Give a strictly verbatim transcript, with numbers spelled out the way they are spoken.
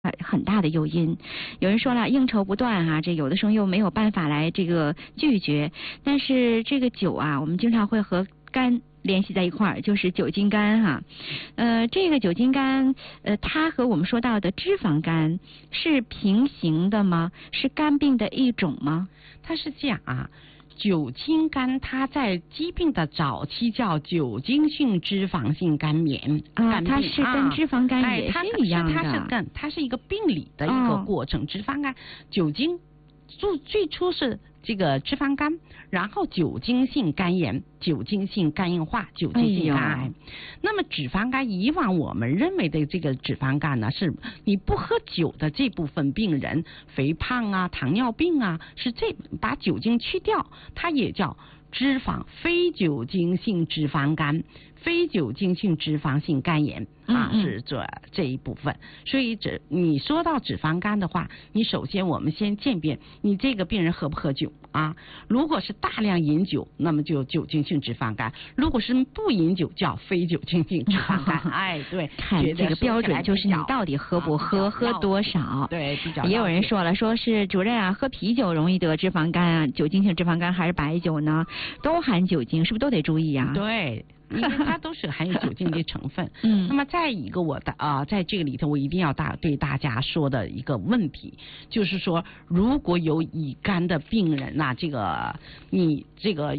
很大的诱因。有人说了，应酬不断哈、啊，这有的时候又没有办法来这个拒绝。但是这个酒啊，我们经常会和肝联系在一块儿，就是酒精肝哈、啊。呃，这个酒精肝，呃，它和我们说到的脂肪肝是平行的吗？是肝病的一种吗？ 它是这样啊。酒精肝它在疾病的早期叫酒精性脂肪性肝炎啊，它是跟脂肪肝也是一样的， 它是跟它是一个病理的一个过程。哦、脂肪肝酒精最最初是这个脂肪肝，然后酒精性肝炎、酒精性肝硬化、酒精性肝癌。哎、那么脂肪肝以往我们认为的这个脂肪肝呢，是你不喝酒的这部分病人，肥胖啊、糖尿病啊，是这把酒精去掉，它也叫脂肪非酒精性脂肪肝、非酒精性脂肪性肝炎啊， 嗯嗯是这这一部分。所以这你说到脂肪肝的话，你首先我们先鉴别你这个病人喝不喝酒啊？如果是大量饮酒，那么就酒精性脂肪肝；如果是不饮酒，叫非酒精性脂肪肝。哎，对， 看这个标准就是你到底喝不喝，喝多少。 对，比较。 也有人说了，说是主任啊，喝啤酒容易得脂肪肝啊，酒精性脂肪肝还是白酒呢？都含酒精，是不是都得注意啊？ 对。因为它都是含有酒精的成分。 嗯。 那么再一个我的啊、呃，在这个里头我一定要大对大家说的一个问题，就是说如果有乙肝的病人呐、啊，这个你这个。